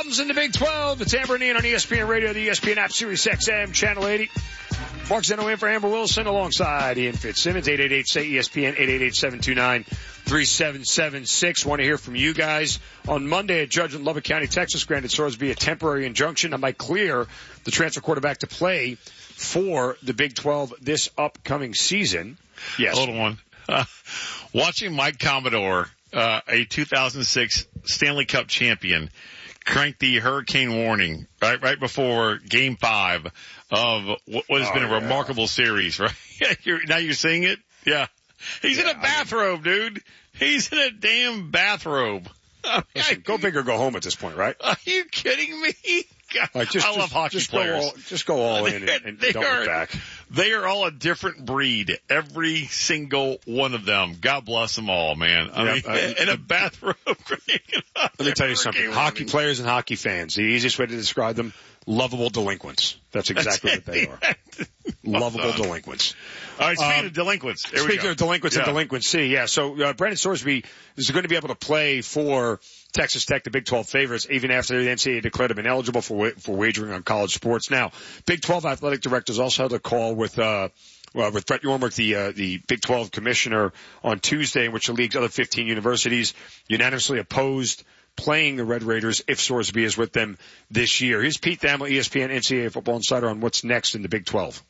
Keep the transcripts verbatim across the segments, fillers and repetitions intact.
Mountains in the Big twelve. It's Amber and Ian on E S P N Radio, the E S P N app, Sirius X M, Channel eighty. Mark Zeno in for Amber Wilson alongside Ian Fitzsimmons. eight eight eight, S A Y, E S P N, eight eight eight, seven two nine, three seven seven six. Want to hear from you guys. On Monday, a judge in Lubbock County, Texas, granted Sorsby a temporary injunction that might clear the transfer quarterback to play for the Big twelve this upcoming season. Yes. Hold on. Uh, watching Mike Commodore, uh, a two thousand six Stanley Cup champion, crank the hurricane warning right right before Game Five of what has oh, been a yeah. remarkable series. Right you're, now, you're seeing it. Yeah, he's yeah, in a bathrobe, I mean, dude. He's in a damn bathrobe. Listen, go big or go home at this point, right? Are you kidding me? Like just, I love just, hockey just players. Go all, just go all in and, and don't are, look back. They are all a different breed. Every single one of them. God bless them all, man. I yep, mean, uh, in a bathrobe. Let me tell you something. Hockey players and hockey fans, the easiest way to describe them, lovable delinquents. That's exactly what they are. Lovable delinquents. All right, speaking um, of delinquents. There speaking we go. of delinquents yeah. and delinquency, yeah. So uh, Brendan Sorsby is going to be able to play for Texas Tech, the Big twelve favorites, even after the N C double A declared him ineligible for wa- for wagering on college sports. Now, Big twelve athletic directors also held a call with uh, well, with Brett Yormark, the uh, the Big twelve commissioner, on Tuesday, in which the league's other fifteen universities unanimously opposed playing the Red Raiders if Sorsby is with them this year. Here's Pete Thamel, E S P N N C double A Football Insider, on what's next in the Big twelve.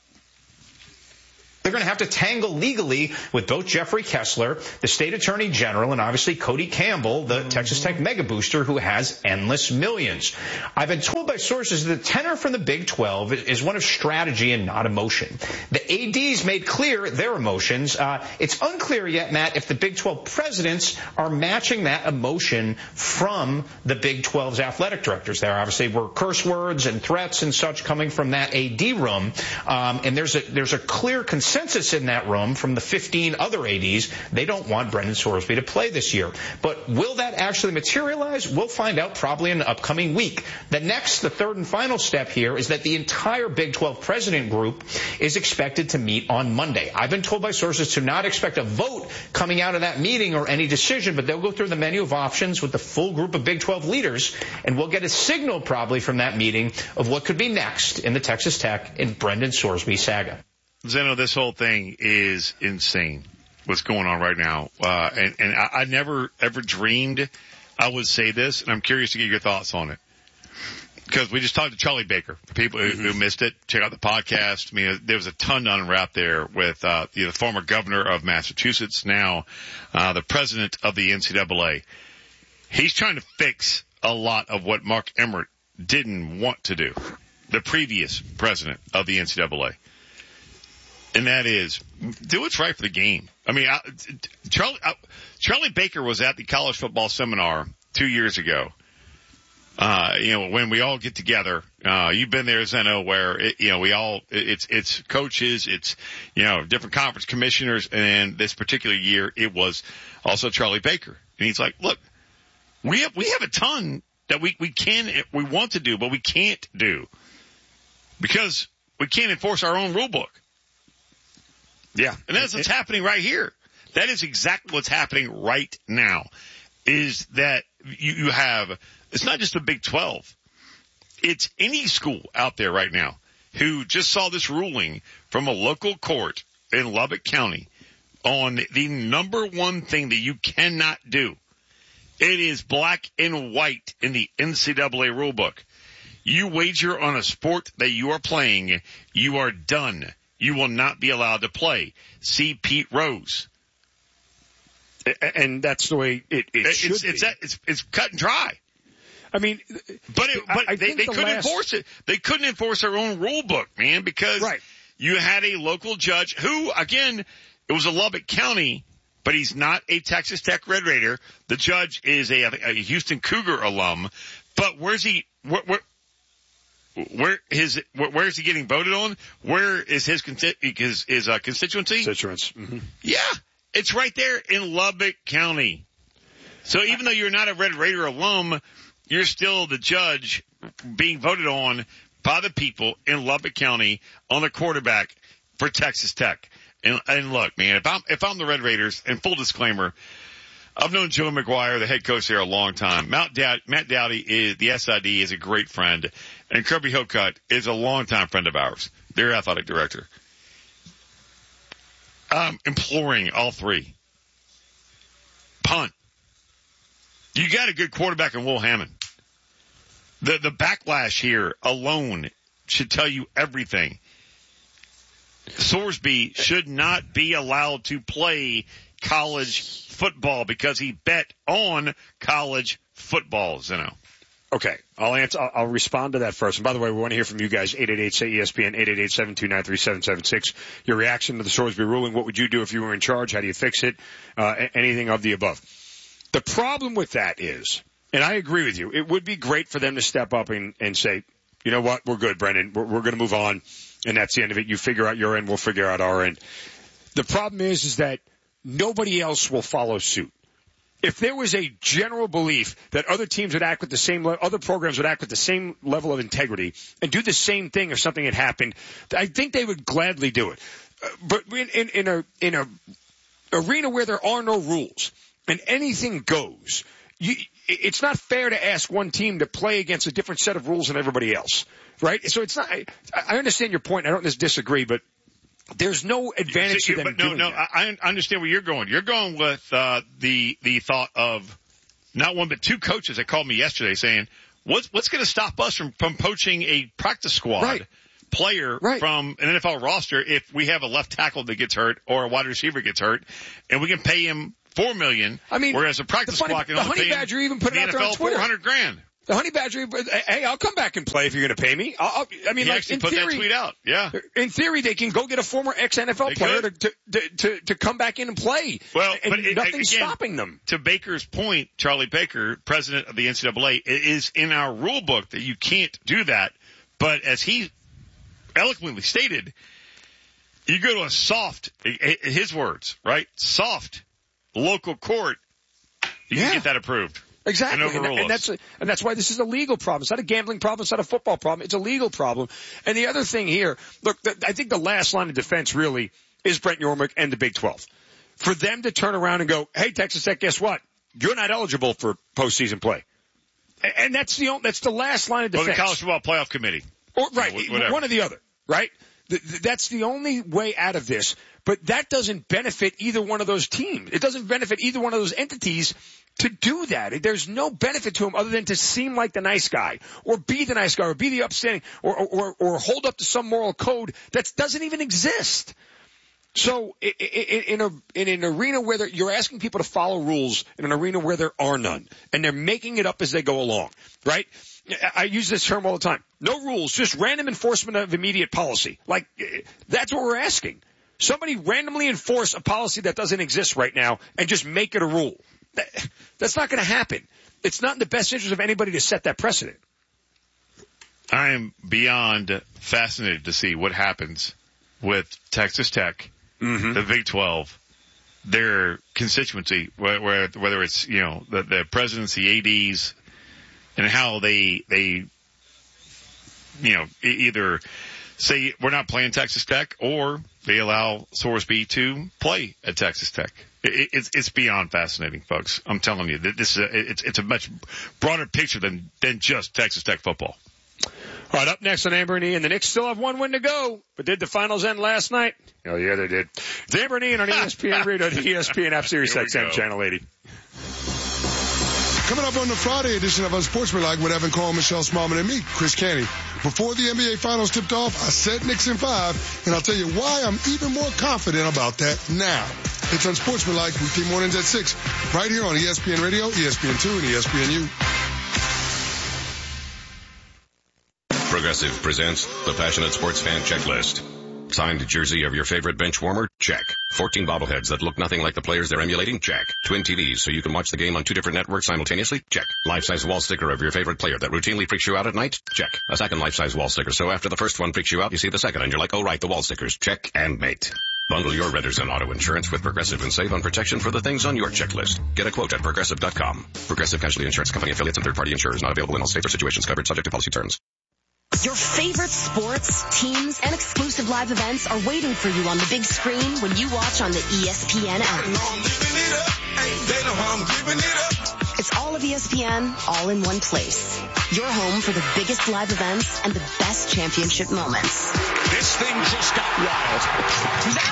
They're going to have to tangle legally with both Jeffrey Kessler, the state attorney general, and obviously Cody Campbell, the mm-hmm. Texas Tech mega booster who has endless millions. I've been told by sources that the tenor from the Big twelve is one of strategy and not emotion. The A Ds made clear their emotions. Uh, it's unclear yet, Matt, if the Big twelve presidents are matching that emotion from the Big twelve's athletic directors. There obviously were curse words and threats and such coming from that A D room, um, and there's a there's a clear consensus Consensus in that room from the fifteen other A Ds. They don't want Brendan Sorsby to play this year. But will that actually materialize? We'll find out probably in the upcoming week. The next, the third and final step here is that the entire Big twelve president group is expected to meet on Monday. I've been told by sources to not expect a vote coming out of that meeting or any decision, but they'll go through the menu of options with the full group of Big twelve leaders, and we'll get a signal probably from that meeting of what could be next in the Texas Tech and Brendan Sorsby saga. Zeno, this whole thing is insane, what's going on right now. Uh, and, and I, I never, ever dreamed I would say this, and I'm curious to get your thoughts on it. Because we just talked to Charlie Baker. For people who, who missed it, check out the podcast. I mean, there was a ton to unwrap there with uh, the former governor of Massachusetts, now uh, the president of the N C double A. He's trying to fix a lot of what Mark Emmert didn't want to do, the previous president of the N C double A. And that is, do what's right for the game. I mean, I, Charlie, I, Charlie Baker was at the college football seminar two years ago. Uh, you know, when we all get together, uh, you've been there, Zeno, where, it, you know, we all, it's, it's coaches, it's, you know, different conference commissioners. And this particular year, it was also Charlie Baker. And he's like, look, we have, we have a ton that we, we can, we want to do, but we can't do because we can't enforce our own rule book. Yeah. And that's what's happening right here. That is exactly what's happening right now, is that you, you have, it's not just the Big twelve. It's any school out there right now who just saw this ruling from a local court in Lubbock County on the number one thing that you cannot do. It is black and white in the N C double A rule book. You wager on a sport that you are playing, you are done. You will not be allowed to play. See Pete Rose. And that's the way it, it it's, should it's, be. It's, it's, it's cut and dry. I mean, but it, but I, they, I they the couldn't last... enforce it. They couldn't enforce their own rule book, man, because right. you had a local judge who, again, it was a Lubbock County, but he's not a Texas Tech Red Raider. The judge is a, a Houston Cougar alum. But where's he? Where, where, Where his where is he getting voted on? Where is his his, his uh, constituency? Constituents. Mm-hmm. Yeah, it's right there in Lubbock County. So even though you're not a Red Raider alum, you're still the judge being voted on by the people in Lubbock County on the quarterback for Texas Tech. And, and look, man, if I'm if I'm the Red Raiders, and full disclaimer, I've known Joe McGuire, the head coach there, a long time. Matt, Dow- Matt Dowdy is, the S I D is a great friend, and Kirby Hocutt is a longtime friend of ours, their athletic director. I'm imploring all three. Punt. You got a good quarterback in Will Hammond. The, the backlash here alone should tell you everything. Sorsby should not be allowed to play college football because he bet on college football, Zeno. Okay, I'll answer. I'll, I'll respond to that first. And by the way, we want to hear from you guys. eight eight eight, S A Y E S P N, eight eight eight, seven two nine, three seven seven six. Your reaction to the Sorsby ruling. What would you do if you were in charge? How do you fix it? Uh, anything of the above. The problem with that is, and I agree with you, it would be great for them to step up and, and say, you know what, we're good, Brendan. We're, we're going to move on, and that's the end of it. You figure out your end, we'll figure out our end. The problem is, is that nobody else will follow suit. If there was a general belief that other teams would act with the same, le- other programs would act with the same level of integrity and do the same thing if something had happened, I think they would gladly do it. Uh, but in, in, in a in a arena where there are no rules and anything goes, you, it's not fair to ask one team to play against a different set of rules than everybody else, right? So it's not. I, I understand your point. I don't disagree, but there's no advantage See, to them but no, doing no, that. I, I understand where you're going. You're going with uh, the the thought of not one but two coaches that called me yesterday saying, "What's what's going to stop us from, from poaching a practice squad right. player right. from an N F L roster if we have a left tackle that gets hurt or a wide receiver gets hurt, and we can pay him four million, I mean, whereas a practice funny, squad can the only Honey pay Badger even put it the out there N F L on Twitter. four hundred grand." The Honey Badger, hey, I'll come back and play if you're going to pay me. I'll, I'll, I mean, he like, actually in put theory, that tweet out. Yeah. In theory, they can go get a former ex-N F L They player to, could. to, to, to, to come back in and play. Well, and but it, nothing's again, stopping them. To Baker's point, Charlie Baker, president of the N C double A, it is in our rule book that you can't do that. But as he eloquently stated, you go to a soft, his words, right? Soft local court, you Yeah. can get that approved. Exactly, And, and, and that's a, and that's why this is a legal problem. It's not a gambling problem. It's not a football problem. It's a legal problem. And the other thing here, look, the, I think the last line of defense really is Brent Yormark and the Big twelve. For them to turn around and go, "Hey, Texas Tech, guess what? You're not eligible for postseason play," and, and that's the only, that's the last line of defense. Or the College Football Playoff Committee, or right, whatever. One or the other, right? The, the, that's the only way out of this. But that doesn't benefit either one of those teams. It doesn't benefit either one of those entities to do that. There's no benefit to him other than to seem like the nice guy or be the nice guy or be the upstanding or, or, or hold up to some moral code that doesn't even exist. So in, a, in an arena where you're asking people to follow rules in an arena where there are none and they're making it up as they go along, right? I use this term all the time. No rules, just random enforcement of immediate policy. Like, that's what we're asking. Somebody randomly enforce a policy that doesn't exist right now and just make it a rule. That, that's not going to happen. It's not in the best interest of anybody to set that precedent. I am beyond fascinated to see what happens with Texas Tech, mm-hmm. the Big twelve, their constituency, where, whether it's, you know, the, the presidents, the A Ds, and how they, they, you know, either say we're not playing Texas Tech or they allow Sorsby to play at Texas Tech. It, it's, it's beyond fascinating, folks. I'm telling you, this is a, it's, it's a much broader picture than, than just Texas Tech football. All right, up next on Amber and Ian. The Knicks still have one win to go, but did the finals end last night? Oh, yeah, they did. It's Amber and Ian on E S P N Radio, the E S P N app, Sirius X M, Channel eighty. Coming up on the Friday edition of Unsportsmanlike with Evan Cole, Michelle Smallman, and me, Chris Canty. Before the N B A Finals tipped off, I said Knicks in five, and I'll tell you why I'm even more confident about that now. It's Unsportsmanlike, weekday mornings at six, right here on E S P N Radio, E S P N two, and E S P N U. Progressive presents the Passionate Sports Fan Checklist. Signed jersey of your favorite bench warmer? Check. fourteen bobbleheads that look nothing like the players they're emulating? Check. Twin T Vs so you can watch the game on two different networks simultaneously? Check. Life-size wall sticker of your favorite player that routinely freaks you out at night? Check. A second life-size wall sticker so after the first one freaks you out, you see the second and you're like, oh right, the wall stickers. Check and mate. Bundle your renters and auto insurance with Progressive and save on protection for the things on your checklist. Get a quote at Progressive dot com. Progressive Casualty Insurance Company affiliates and third-party insurers not available in all states or situations covered subject to policy terms. Your favorite sports, teams, and exclusive live events are waiting for you on the big screen when you watch on the E S P N app. they know how I'm giving it up. It's all of E S P N, all in one place. Your home for the biggest live events and the best championship moments. This thing just got wild. That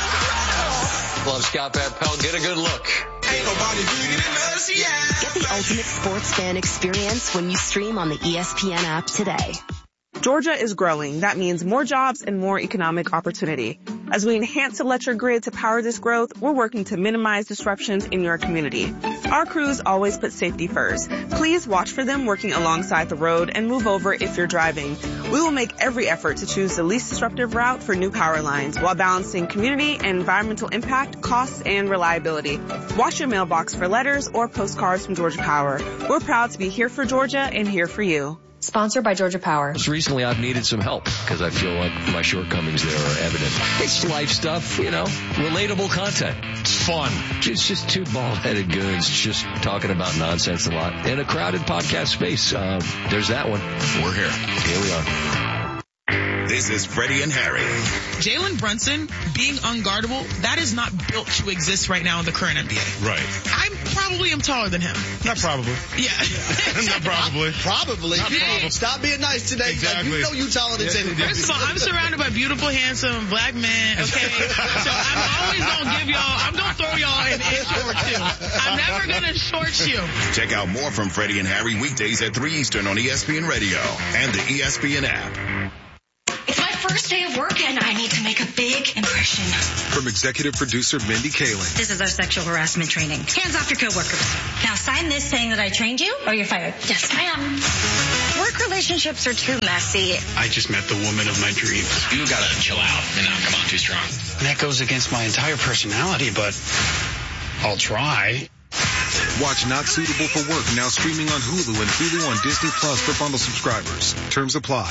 was incredible. Love Scott Van Pelt. Get a good look. Ain't nobody bigger than us, yeah. Get the ultimate sports fan experience when you stream on the E S P N app today. Georgia is growing. That means more jobs and more economic opportunity. As we enhance electric grid to power this growth, we're working to minimize disruptions in your community. Our crews always put safety first. Please watch for them working alongside the road and move over if you're driving. We will make every effort to choose the least disruptive route for new power lines while balancing community and environmental impact, costs, and reliability. Watch your mailbox for letters or postcards from Georgia Power. We're proud to be here for Georgia and here for you. Sponsored by Georgia Power. Just recently I've needed some help because I feel like my shortcomings there are evident. It's life stuff, you know, relatable content. It's fun. It's just two bald-headed goons just talking about nonsense a lot. In a crowded podcast space, uh, there's that one. We're here. Here we are. This is Freddie and Harry. Jalen Brunson being unguardable, that is not built to exist right now in the current N B A. Right. I probably am taller than him. Not probably. Yeah. Not probably. Probably. Not Yeah. probably. Stop being nice today. Exactly. Like, you know you taller than Jalen Brunson. First of all, I'm surrounded by beautiful, handsome black men, okay? So I'm always going to give y'all, I'm going to throw y'all an inch or two. I'm never going to short you. Check out more from Freddie and Harry weekdays at three Eastern on E S P N Radio and the E S P N app. It's my first day of work and I need to make a big impression. From executive producer Mindy Kaling. This is our sexual harassment training. Hands off your coworkers. Now sign this saying that I trained you or you're fired. Yes, ma'am. Work relationships are too messy. I just met the woman of my dreams. You gotta chill out and not come on too strong. And that goes against my entire personality, but I'll try. Watch Not Suitable for Work now streaming on Hulu and Hulu on Disney Plus for bundle subscribers. Terms apply.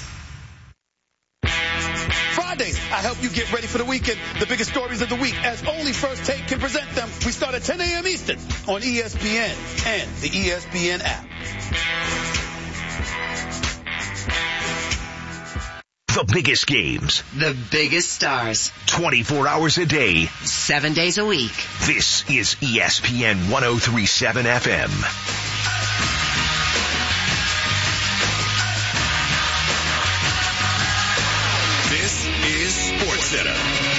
Fridays, I help you get ready for the weekend. The biggest stories of the week, as only First Take can present them. We start at ten a.m. Eastern on E S P N and the E S P N app. The biggest games. The biggest stars. twenty-four hours a day. Seven days a week. This is E S P N one oh three point seven F M. This is SportsCenter.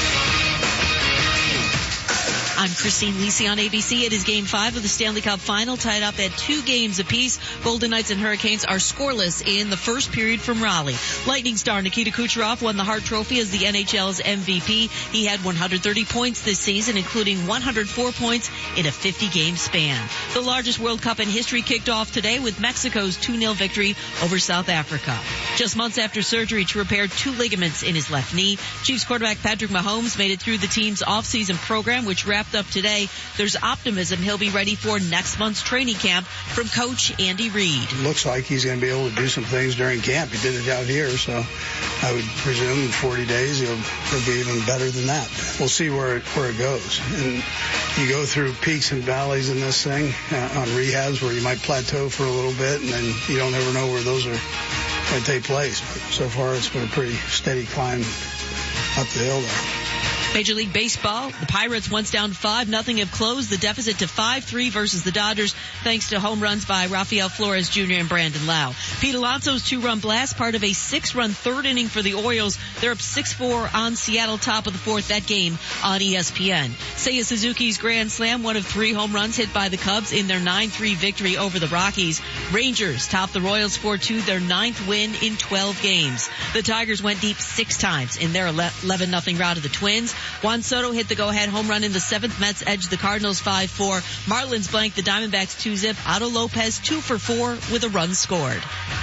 I'm Christine Lisi on A B C. It is Game five of the Stanley Cup Final, tied up at two games apiece. Golden Knights and Hurricanes are scoreless in the first period from Raleigh. Lightning star Nikita Kucherov won the Hart Trophy as the N H L's M V P. He had one hundred thirty points this season, including one hundred four points in a fifty-game span. The largest World Cup in history kicked off today with Mexico's two nil victory over South Africa. Just months after surgery to repair two ligaments in his left knee, Chiefs quarterback Patrick Mahomes made it through the team's offseason program, which wrapped up today. There's optimism he'll be ready for next month's training camp from Coach Andy Reid. Looks like he's going to be able to do some things during camp. He did it out here, so I would presume in forty days he'll, he'll be even better than that. We'll see where it, where it goes. And you go through peaks and valleys in this thing uh, on rehabs where you might plateau for a little bit, and then you don't ever know where those are going to take place. But so far, it's been a pretty steady climb up the hill there. Major League Baseball, the Pirates once down five nothing have closed the deficit to five three versus the Dodgers thanks to home runs by Rafael Flores Junior and Brandon Lau. Pete Alonso's two-run blast, part of a six-run third inning for the Orioles. They're up six four on Seattle, top of the fourth, that game on E S P N. Seiya Suzuki's grand slam, one of three home runs hit by the Cubs in their nine three victory over the Rockies. Rangers top the Royals four two, their ninth win in twelve games. The Tigers went deep six times in their eleven nothing rout of the Twins. Juan Soto hit the go-ahead home run in the seventh. Mets edged the Cardinals five four. Marlins blanked the Diamondbacks two zip. Otto Lopez two for four with a run scored.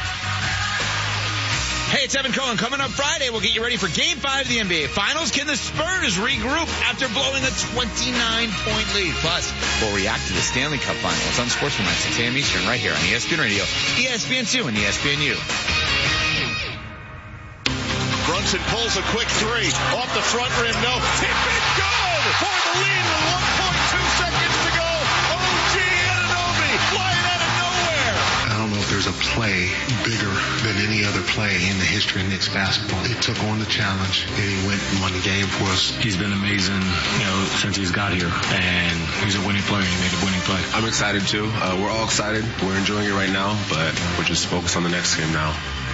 Hey, it's Evan Cohen. Coming up Friday, we'll get you ready for Game five of the N B A Finals. Can the Spurs regroup after blowing a twenty-nine point lead? Plus, we'll react to the Stanley Cup Final. It's on Sportsman at six a.m. Eastern right here on E S P N Radio, E S P N two, and E S P N U. Brunson pulls a quick three. Off the front rim, no. Tip it, good! For the lead with one point two seconds to go. O G Anunoby flying out of nowhere. I don't know if there's a play bigger than any other play in the history of Knicks basketball. He took on the challenge and he went and won the game for us. He's been amazing, you know, since he's got here, and he's a winning player. He made a winning play. I'm excited too. Uh, we're all excited. We're enjoying it right now, but we're just focused on the next game now.